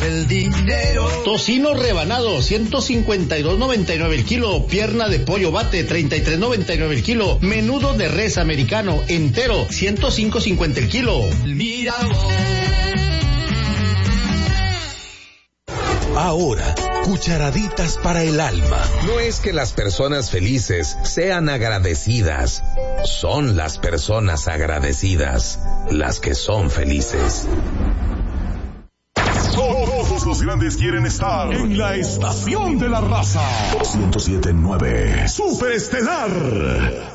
el dinero. Tocino rebanado, 152.99 el kilo. Pierna de pollo bate, 33.99 el kilo. Menudo de res americano entero, 105.50 el kilo. Mira. Ahora, cucharaditas para el alma. No es que las personas felices sean agradecidas, son las personas agradecidas las que son felices. Todos los grandes quieren estar en la estación de la raza. 107.9 Superestelar.